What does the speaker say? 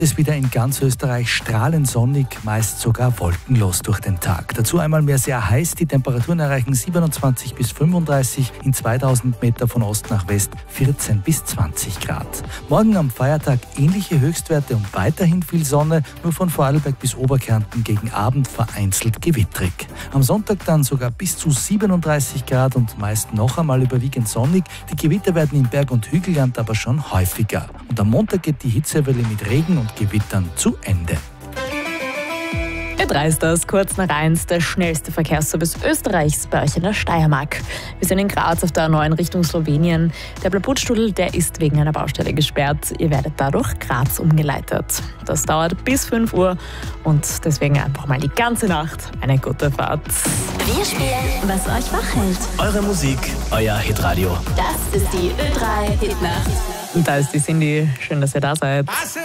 Es wieder in ganz Österreich strahlend sonnig, meist sogar wolkenlos durch den Tag. Dazu einmal mehr sehr heiß. Die Temperaturen erreichen 27 bis 35, in 2000 Meter von Ost nach West 14 bis 20 Grad. Morgen am Feiertag ähnliche Höchstwerte und weiterhin viel Sonne, nur von Vorarlberg bis Oberkärnten gegen Abend vereinzelt gewittrig. Am Sonntag dann sogar bis zu 37 Grad und meist noch einmal überwiegend sonnig. Die Gewitter werden im Berg- und Hügelland aber schon häufiger. Und am Montag geht die Hitzewelle mit Regen und Gewittern zu Ende. Ö3 ist das, kurz nach 1, der schnellste Verkehrsservice Österreichs bei euch in der Steiermark. Wir sind in Graz auf der A9 Richtung Slowenien. Der Blabutstunnel, der ist wegen einer Baustelle gesperrt. Ihr werdet dadurch Graz umgeleitet. Das dauert bis 5 Uhr und deswegen einfach mal die ganze Nacht eine gute Fahrt. Wir spielen, was euch wach hält. Eure Musik, euer Hitradio. Das ist die Ö3 Hitnacht. Und da ist die Cindy. Schön, dass ihr da seid.